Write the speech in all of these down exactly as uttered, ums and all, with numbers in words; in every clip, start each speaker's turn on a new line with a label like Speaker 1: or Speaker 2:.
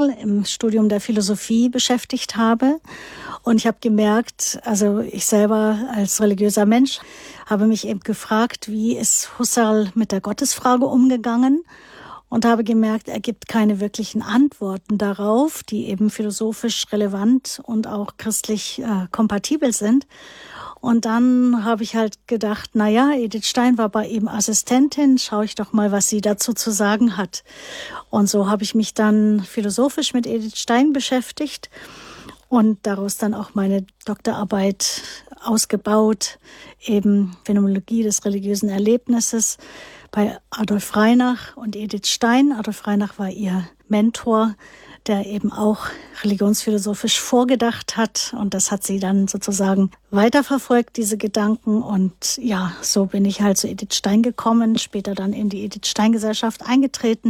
Speaker 1: Husserl im Studium der Philosophie beschäftigt habe. Und ich habe gemerkt, also ich selber als religiöser Mensch habe mich eben gefragt, wie ist Husserl mit der Gottesfrage umgegangen? Und habe gemerkt, er gibt keine wirklichen Antworten darauf, die eben philosophisch relevant und auch christlich äh, kompatibel sind. Und dann habe ich halt gedacht, na ja, Edith Stein war bei ihm Assistentin, schaue ich doch mal, was sie dazu zu sagen hat. Und so habe ich mich dann philosophisch mit Edith Stein beschäftigt und daraus dann auch meine Doktorarbeit ausgebaut, eben Phänomenologie des religiösen Erlebnisses bei Adolf Reinach und Edith Stein. Adolf Reinach war ihr Mentor, der eben auch religionsphilosophisch vorgedacht hat. Und das hat sie dann sozusagen weiterverfolgt, diese Gedanken. Und ja, so bin ich halt zu Edith Stein gekommen, später dann in die Edith Stein Gesellschaft eingetreten.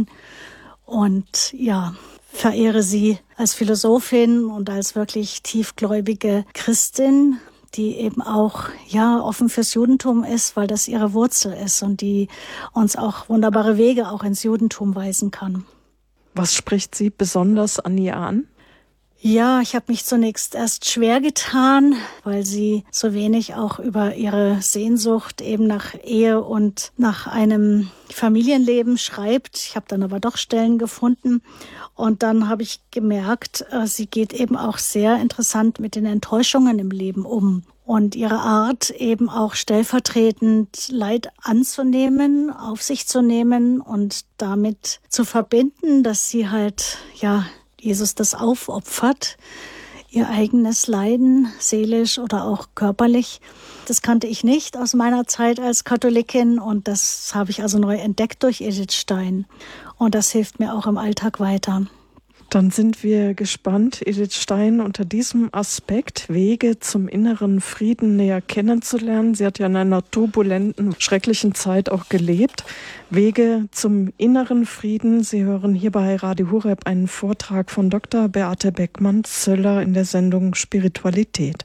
Speaker 1: Und ja, verehre sie als Philosophin und als wirklich tiefgläubige Christin, die eben auch ja offen fürs Judentum ist, weil das ihre Wurzel ist und die uns auch wunderbare Wege auch ins Judentum weisen kann.
Speaker 2: Was spricht Sie besonders an ihr an?
Speaker 1: Ja, ich habe mich zunächst erst schwer getan, weil sie so wenig auch über ihre Sehnsucht eben nach Ehe und nach einem Familienleben schreibt. Ich habe dann aber doch Stellen gefunden und dann habe ich gemerkt, sie geht eben auch sehr interessant mit den Enttäuschungen im Leben um. Und ihre Art eben auch stellvertretend Leid anzunehmen, auf sich zu nehmen und damit zu verbinden, dass sie halt, ja, Jesus das aufopfert, ihr eigenes Leiden, seelisch oder auch körperlich. Das kannte ich nicht aus meiner Zeit als Katholikin und das habe ich also neu entdeckt durch Edith Stein. Und das hilft mir auch im Alltag weiter.
Speaker 2: Dann sind wir gespannt, Edith Stein unter diesem Aspekt Wege zum inneren Frieden näher kennenzulernen. Sie hat ja in einer turbulenten, schrecklichen Zeit auch gelebt. Wege zum inneren Frieden. Sie hören hier bei Radio Horeb einen Vortrag von Doktor Beate Beckmann-Zöller in der Sendung Spiritualität.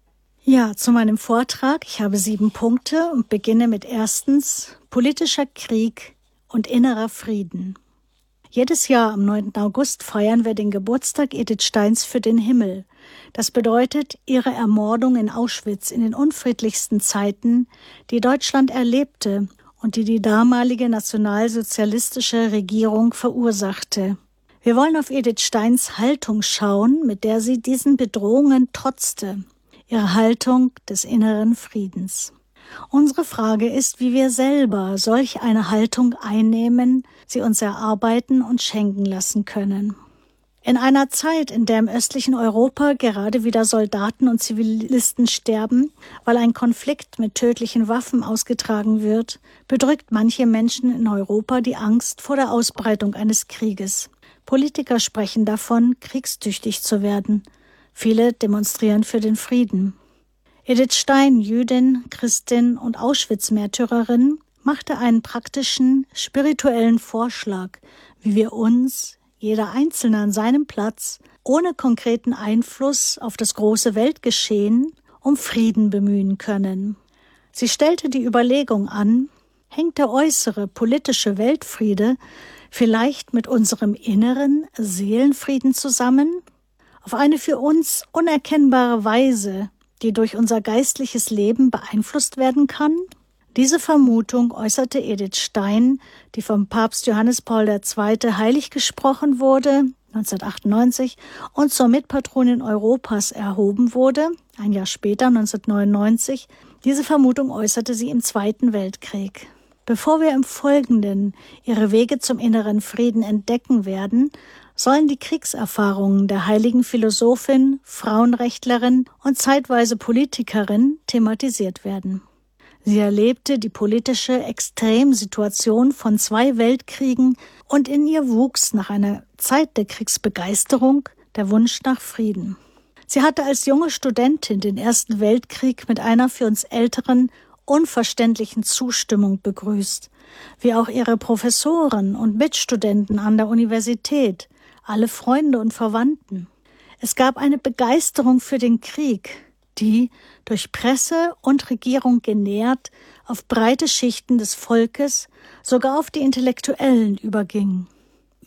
Speaker 1: Ja, zu meinem Vortrag. Ich habe sieben Punkte und beginne mit erstens politischer Krieg und innerer Frieden. Jedes Jahr am neunten August feiern wir den Geburtstag Edith Steins für den Himmel. Das bedeutet ihre Ermordung in Auschwitz in den unfriedlichsten Zeiten, die Deutschland erlebte und die die damalige nationalsozialistische Regierung verursachte. Wir wollen auf Edith Steins Haltung schauen, mit der sie diesen Bedrohungen trotzte. Ihre Haltung des inneren Friedens. Unsere Frage ist, wie wir selber solch eine Haltung einnehmen, sie uns erarbeiten und schenken lassen können. In einer Zeit, in der im östlichen Europa gerade wieder Soldaten und Zivilisten sterben, weil ein Konflikt mit tödlichen Waffen ausgetragen wird, bedrückt manche Menschen in Europa die Angst vor der Ausbreitung eines Krieges. Politiker sprechen davon, kriegstüchtig zu werden. Viele demonstrieren für den Frieden. Edith Stein, Jüdin, Christin und Auschwitz-Märtyrerin, machte einen praktischen, spirituellen Vorschlag, wie wir uns, jeder Einzelne an seinem Platz, ohne konkreten Einfluss auf das große Weltgeschehen, um Frieden bemühen können. Sie stellte die Überlegung an, hängt der äußere politische Weltfriede vielleicht mit unserem inneren Seelenfrieden zusammen? Auf eine für uns unerkennbare Weise, die durch unser geistliches Leben beeinflusst werden kann? Diese Vermutung äußerte Edith Stein, die vom Papst Johannes Paul der Zweite heilig gesprochen wurde, neunzehnhundertachtundneunzig, und zur Mitpatronin Europas erhoben wurde, ein Jahr später, neunzehnhundertneunundneunzig. Diese Vermutung äußerte sie im Zweiten Weltkrieg. Bevor wir im Folgenden ihre Wege zum inneren Frieden entdecken werden, sollen die Kriegserfahrungen der heiligen Philosophin, Frauenrechtlerin und zeitweise Politikerin thematisiert werden. Sie erlebte die politische Extremsituation von zwei Weltkriegen und in ihr wuchs nach einer Zeit der Kriegsbegeisterung der Wunsch nach Frieden. Sie hatte als junge Studentin den Ersten Weltkrieg mit einer für uns Älteren unverständlichen Zustimmung begrüßt, wie auch ihre Professoren und Mitstudenten an der Universität, alle Freunde und Verwandten. Es gab eine Begeisterung für den Krieg, die, durch Presse und Regierung genährt, auf breite Schichten des Volkes, sogar auf die Intellektuellen überging.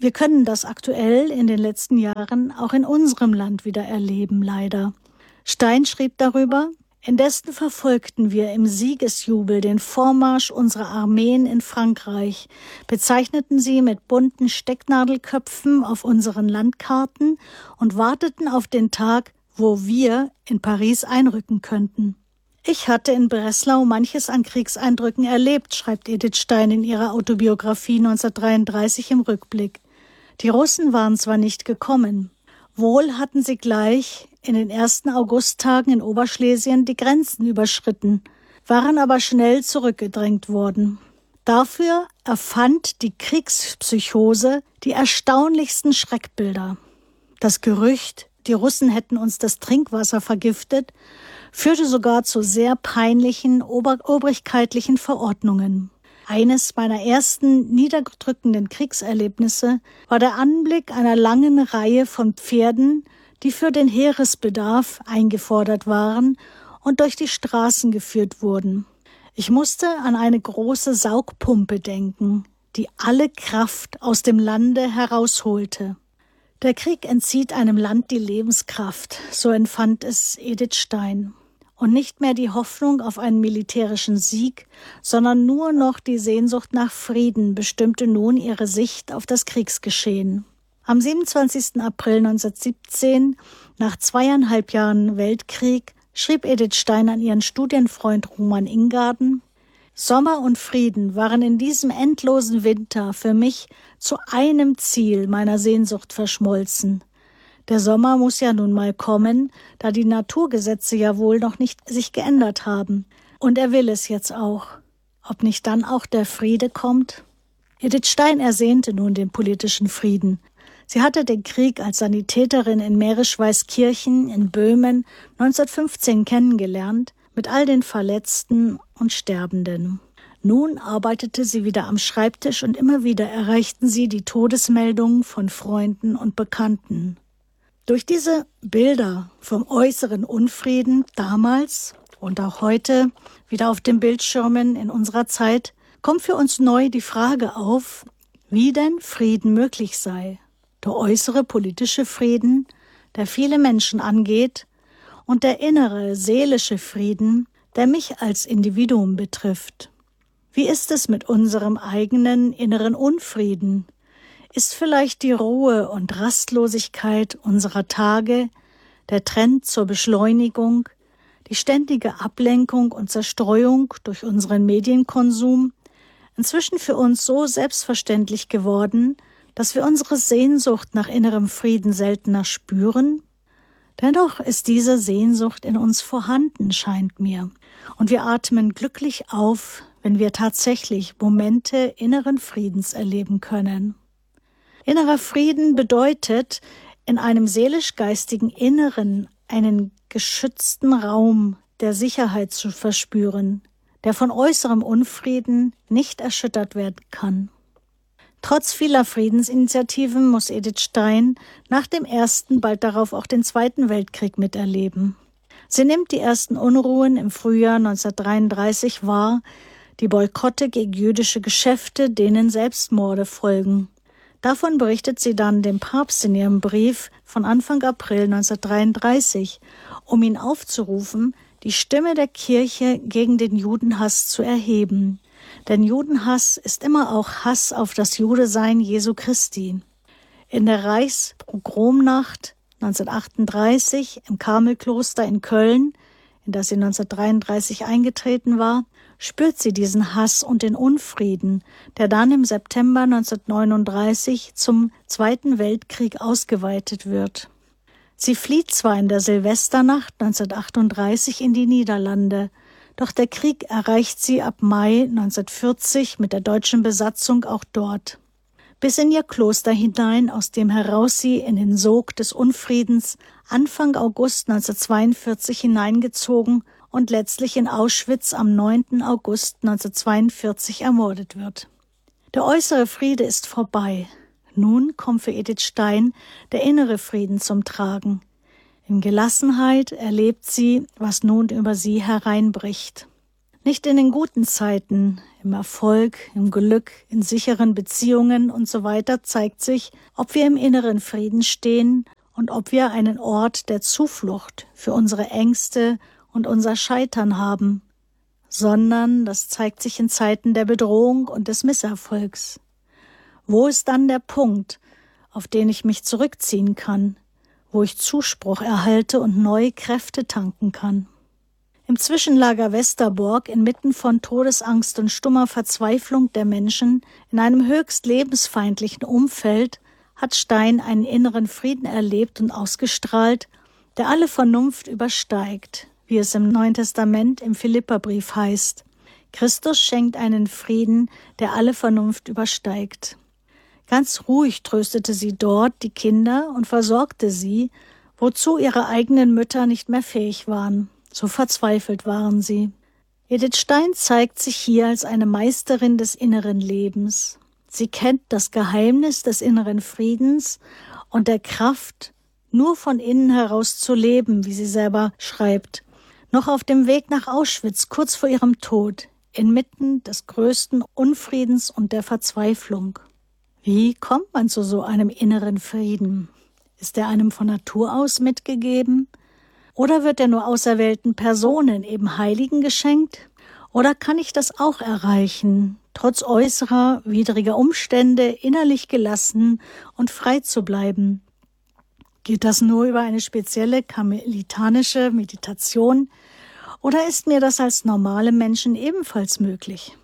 Speaker 1: Wir können das aktuell in den letzten Jahren auch in unserem Land wieder erleben, leider. Stein schrieb darüber: Indessen verfolgten wir im Siegesjubel den Vormarsch unserer Armeen in Frankreich, bezeichneten sie mit bunten Stecknadelköpfen auf unseren Landkarten und warteten auf den Tag, wo wir in Paris einrücken könnten. Ich hatte in Breslau manches an Kriegseindrücken erlebt, schreibt Edith Stein in ihrer Autobiografie neunzehnhundertdreiunddreißig im Rückblick. Die Russen waren zwar nicht gekommen, wohl hatten sie gleich in den ersten Augusttagen in Oberschlesien die Grenzen überschritten, waren aber schnell zurückgedrängt worden. Dafür erfand die Kriegspsychose die erstaunlichsten Schreckbilder. Das Gerücht, die Russen hätten uns das Trinkwasser vergiftet, führte sogar zu sehr peinlichen ober- obrigkeitlichen Verordnungen. Eines meiner ersten niederdrückenden Kriegserlebnisse war der Anblick einer langen Reihe von Pferden, die für den Heeresbedarf eingefordert waren und durch die Straßen geführt wurden. Ich musste an eine große Saugpumpe denken, die alle Kraft aus dem Lande herausholte. Der Krieg entzieht einem Land die Lebenskraft, so empfand es Edith Stein. Und nicht mehr die Hoffnung auf einen militärischen Sieg, sondern nur noch die Sehnsucht nach Frieden bestimmte nun ihre Sicht auf das Kriegsgeschehen. Am siebenundzwanzigsten April neunzehnhundertsiebzehn, nach zweieinhalb Jahren Weltkrieg, schrieb Edith Stein an ihren Studienfreund Roman Ingarden: Sommer und Frieden waren in diesem endlosen Winter für mich zu einem Ziel meiner Sehnsucht verschmolzen. Der Sommer muss ja nun mal kommen, da die Naturgesetze ja wohl noch nicht sich geändert haben. Und er will es jetzt auch. Ob nicht dann auch der Friede kommt? Edith Stein ersehnte nun den politischen Frieden. Sie hatte den Krieg als Sanitäterin in Mährisch-Weißkirchen in Böhmen neunzehnhundertfünfzehn kennengelernt, mit all den Verletzten und Sterbenden. Nun arbeitete sie wieder am Schreibtisch und immer wieder erreichten sie die Todesmeldungen von Freunden und Bekannten. Durch diese Bilder vom äußeren Unfrieden damals und auch heute wieder auf den Bildschirmen in unserer Zeit kommt für uns neu die Frage auf, wie denn Frieden möglich sei. Der äußere politische Frieden, der viele Menschen angeht, und der innere seelische Frieden, der mich als Individuum betrifft. Wie ist es mit unserem eigenen inneren Unfrieden? Ist vielleicht die Ruhe und Rastlosigkeit unserer Tage, der Trend zur Beschleunigung, die ständige Ablenkung und Zerstreuung durch unseren Medienkonsum inzwischen für uns so selbstverständlich geworden, dass wir unsere Sehnsucht nach innerem Frieden seltener spüren? Dennoch ist diese Sehnsucht in uns vorhanden, scheint mir, und wir atmen glücklich auf, wenn wir tatsächlich Momente inneren Friedens erleben können. Innerer Frieden bedeutet, in einem seelisch-geistigen Inneren einen geschützten Raum der Sicherheit zu verspüren, der von äußerem Unfrieden nicht erschüttert werden kann. Trotz vieler Friedensinitiativen muss Edith Stein nach dem Ersten bald darauf auch den Zweiten Weltkrieg miterleben. Sie nimmt die ersten Unruhen im Frühjahr neunzehnhundertdreiunddreißig wahr, die Boykotte gegen jüdische Geschäfte, denen Selbstmorde folgen. Davon berichtet sie dann dem Papst in ihrem Brief von Anfang April neunzehnhundertdreiunddreißig, um ihn aufzurufen, die Stimme der Kirche gegen den Judenhass zu erheben. Denn Judenhass ist immer auch Hass auf das Judesein Jesu Christi. In der Reichspogromnacht neunzehnhundertachtunddreißig im Karmelkloster in Köln, in das sie neunzehnhundertdreiunddreißig eingetreten war, spürt sie diesen Hass und den Unfrieden, der dann im September neunzehnhundertneununddreißig zum Zweiten Weltkrieg ausgeweitet wird. Sie flieht zwar in der Silvesternacht neunzehnhundertachtunddreißig in die Niederlande, doch der Krieg erreicht sie ab Mai neunzehnhundertvierzig mit der deutschen Besatzung auch dort. Bis in ihr Kloster hinein, aus dem heraus sie in den Sog des Unfriedens Anfang August neunzehnhundertzweiundvierzig hineingezogen und letztlich in Auschwitz am neunten August neunzehnhundertzweiundvierzig ermordet wird. Der äußere Friede ist vorbei. Nun kommt für Edith Stein der innere Frieden zum Tragen. In Gelassenheit erlebt sie, was nun über sie hereinbricht. Nicht in den guten Zeiten, im Erfolg, im Glück, in sicheren Beziehungen und so weiter zeigt sich, ob wir im inneren Frieden stehen und ob wir einen Ort der Zuflucht für unsere Ängste und unser Scheitern haben, sondern das zeigt sich in Zeiten der Bedrohung und des Misserfolgs. Wo ist dann der Punkt, auf den ich mich zurückziehen kann, wo ich Zuspruch erhalte und neue Kräfte tanken kann? Im Zwischenlager Westerbork, inmitten von Todesangst und stummer Verzweiflung der Menschen, in einem höchst lebensfeindlichen Umfeld, hat Stein einen inneren Frieden erlebt und ausgestrahlt, der alle Vernunft übersteigt, wie es im Neuen Testament im Philipperbrief heißt. Christus schenkt einen Frieden, der alle Vernunft übersteigt. Ganz ruhig tröstete sie dort die Kinder und versorgte sie, wozu ihre eigenen Mütter nicht mehr fähig waren. So verzweifelt waren sie. Edith Stein zeigt sich hier als eine Meisterin des inneren Lebens. Sie kennt das Geheimnis des inneren Friedens und der Kraft, nur von innen heraus zu leben, wie sie selber schreibt. Noch auf dem Weg nach Auschwitz, kurz vor ihrem Tod, inmitten des größten Unfriedens und der Verzweiflung. Wie kommt man zu so einem inneren Frieden? Ist er einem von Natur aus mitgegeben? Oder wird er nur auserwählten Personen, eben Heiligen, geschenkt? Oder kann ich das auch erreichen, trotz äußerer, widriger Umstände innerlich gelassen und frei zu bleiben? Geht das nur über eine spezielle karmelitanische Meditation? Oder ist mir das als normale Menschen ebenfalls möglich?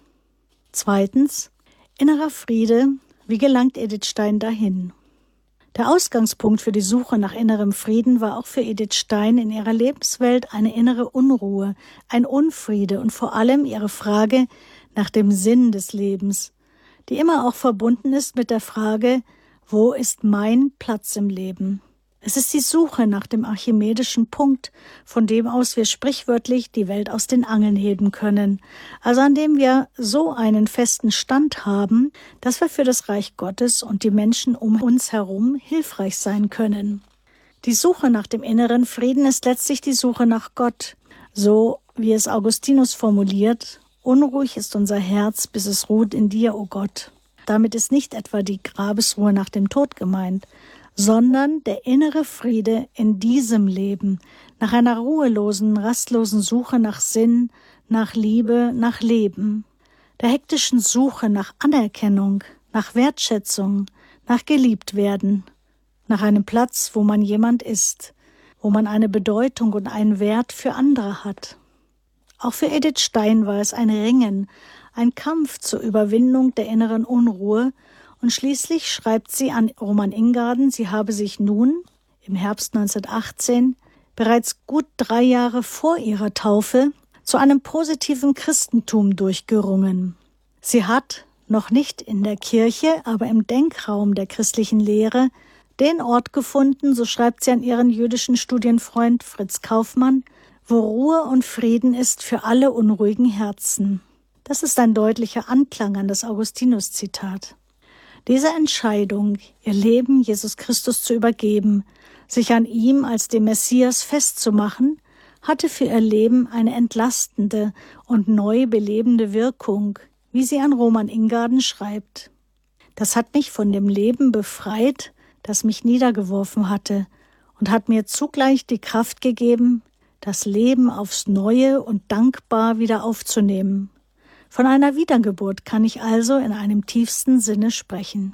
Speaker 1: Zweitens, innerer Friede. Wie gelangt Edith Stein dahin? Der Ausgangspunkt für die Suche nach innerem Frieden war auch für Edith Stein in ihrer Lebenswelt eine innere Unruhe, ein Unfriede und vor allem ihre Frage nach dem Sinn des Lebens, die immer auch verbunden ist mit der Frage, wo ist mein Platz im Leben? Es ist die Suche nach dem archimedischen Punkt, von dem aus wir sprichwörtlich die Welt aus den Angeln heben können, also an dem wir so einen festen Stand haben, dass wir für das Reich Gottes und die Menschen um uns herum hilfreich sein können. Die Suche nach dem inneren Frieden ist letztlich die Suche nach Gott, so wie es Augustinus formuliert: Unruhig ist unser Herz, bis es ruht in dir, o Gott. Damit ist nicht etwa die Grabesruhe nach dem Tod gemeint, sondern der innere Friede in diesem Leben, nach einer ruhelosen, rastlosen Suche nach Sinn, nach Liebe, nach Leben, der hektischen Suche nach Anerkennung, nach Wertschätzung, nach Geliebtwerden, nach einem Platz, wo man jemand ist, wo man eine Bedeutung und einen Wert für andere hat. Auch für Edith Stein war es ein Ringen, ein Kampf zur Überwindung der inneren Unruhe. Und schließlich schreibt sie an Roman Ingarden, sie habe sich nun, im Herbst neunzehnhundertachtzehn, bereits gut drei Jahre vor ihrer Taufe, zu einem positiven Christentum durchgerungen. Sie hat, noch nicht in der Kirche, aber im Denkraum der christlichen Lehre, den Ort gefunden, so schreibt sie an ihren jüdischen Studienfreund Fritz Kaufmann, wo Ruhe und Frieden ist für alle unruhigen Herzen. Das ist ein deutlicher Anklang an das Augustinus-Zitat. Diese Entscheidung, ihr Leben Jesus Christus zu übergeben, sich an ihm als dem Messias festzumachen, hatte für ihr Leben eine entlastende und neu belebende Wirkung, wie sie an Roman Ingarden schreibt. Das hat mich von dem Leben befreit, das mich niedergeworfen hatte, und hat mir zugleich die Kraft gegeben, das Leben aufs Neue und dankbar wieder aufzunehmen. Von einer Wiedergeburt kann ich also in einem tiefsten Sinne sprechen.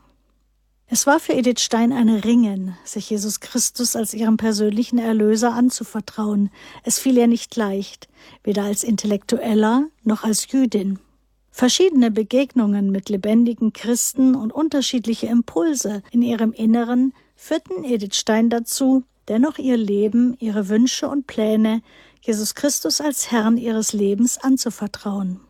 Speaker 1: Es war für Edith Stein ein Ringen, sich Jesus Christus als ihrem persönlichen Erlöser anzuvertrauen. Es fiel ihr nicht leicht, weder als Intellektueller noch als Jüdin. Verschiedene Begegnungen mit lebendigen Christen und unterschiedliche Impulse in ihrem Inneren führten Edith Stein dazu, dennoch ihr Leben, ihre Wünsche und Pläne Jesus Christus als Herrn ihres Lebens anzuvertrauen.